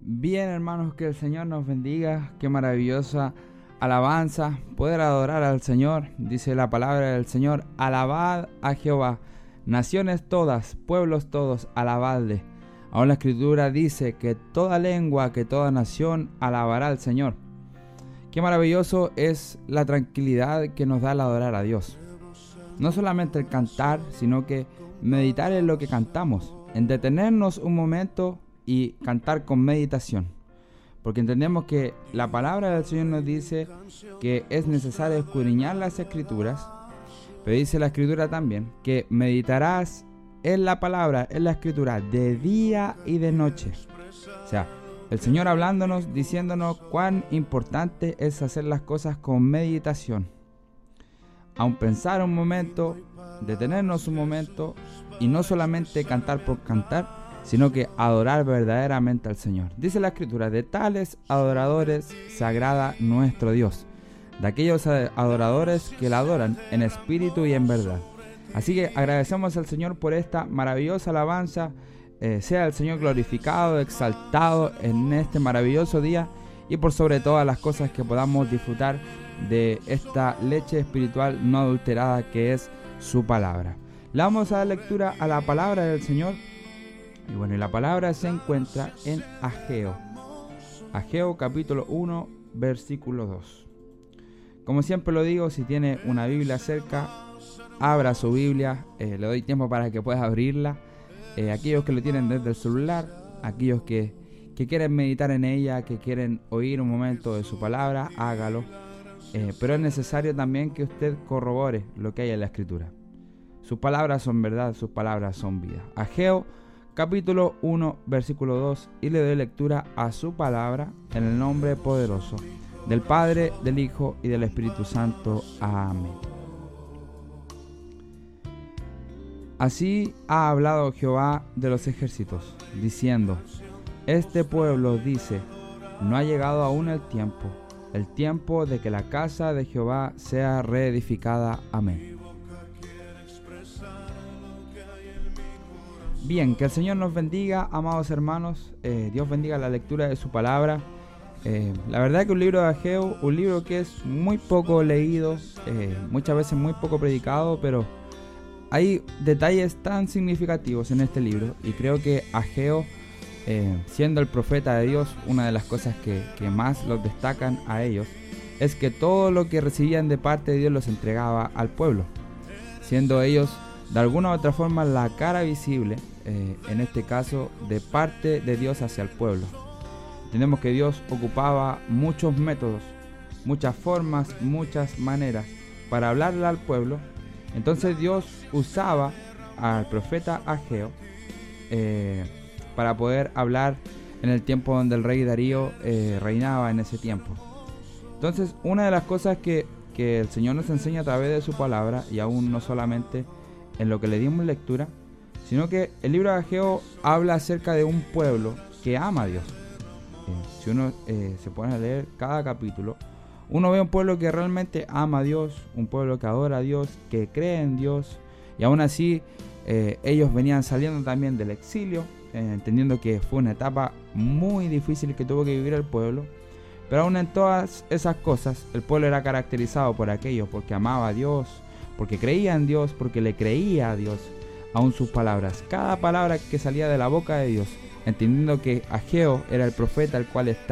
Bien, hermanos, que el Señor nos bendiga. Qué maravillosa alabanza poder adorar al Señor. Dice la palabra del Señor: alabad a Jehová, naciones todas, pueblos todos, alabadle. Aún la Escritura dice que toda lengua, que toda nación alabará al Señor. Qué maravilloso es la tranquilidad que nos da el adorar a Dios. No solamente el cantar, sino que meditar en lo que cantamos, en detenernos un momento y cantar con meditación, porque entendemos que la palabra del Señor nos dice que es necesario escudriñar las Escrituras, pero dice la Escritura también que meditarás en la palabra, en la Escritura, de día y de noche. O sea, el Señor hablándonos, diciéndonos cuán importante es hacer las cosas con meditación. Aun pensar un momento, detenernos un momento y no solamente cantar por cantar, sino que adorar verdaderamente al Señor. Dice la Escritura: de tales adoradores se agrada nuestro Dios, de aquellos adoradores que la adoran en espíritu y en verdad. Así que agradecemos al Señor por esta maravillosa alabanza. Sea el Señor glorificado, exaltado en este maravilloso día, y por sobre todas las cosas que podamos disfrutar de esta leche espiritual no adulterada que es su palabra. Le vamos a dar lectura a la palabra del Señor. Y bueno, la palabra se encuentra en Ageo. Ageo capítulo 1, versículo 2. Como siempre lo digo, si tiene una Biblia cerca, abra su Biblia. Le doy tiempo para que pueda abrirla. Aquellos que lo tienen desde el celular, aquellos que quieren meditar en ella, que quieren oír un momento de su palabra, hágalo. Pero es necesario también que usted corrobore lo que hay en la Escritura. Sus palabras son verdad, sus palabras son vida. Ageo capítulo 1, versículo 2, y le doy lectura a su palabra en el nombre poderoso del Padre, del Hijo y del Espíritu Santo. Amén. Así ha hablado Jehová de los ejércitos, diciendo: este pueblo dice, no ha llegado aún el tiempo de que la casa de Jehová sea reedificada. Amén. Bien, que el Señor nos bendiga, amados hermanos. Dios bendiga la lectura de su palabra. La verdad que un libro de Ageo, un libro que es muy poco leído, muchas veces muy poco predicado, pero hay detalles tan significativos en este libro, y creo que Ageo, siendo el profeta de Dios, una de las cosas que más los destacan a ellos es que todo lo que recibían de parte de Dios los entregaba al pueblo, siendo ellos de alguna u otra forma la cara visible, en este caso de parte de Dios hacia el pueblo. Entendemos que Dios ocupaba muchos métodos, muchas formas, muchas maneras para hablarle al pueblo. Entonces Dios usaba al profeta Ageo para poder hablar en el tiempo donde el rey Darío reinaba en ese tiempo. Entonces, una de las cosas que el Señor nos enseña a través de su palabra, y aún no solamente en lo que le dimos lectura, sino que el libro de Ageo habla acerca de un pueblo que ama a Dios. Si uno se pone a leer cada capítulo, uno ve un pueblo que realmente ama a Dios, un pueblo que adora a Dios, que cree en Dios, y aún así ellos venían saliendo también del exilio, entendiendo que fue una etapa muy difícil que tuvo que vivir el pueblo, pero aún en todas esas cosas el pueblo era caracterizado por aquello, porque amaba a Dios, porque creía en Dios, porque le creía a Dios, aún sus palabras, cada palabra que salía de la boca de Dios, entendiendo que Ageo era el profeta el cual estaba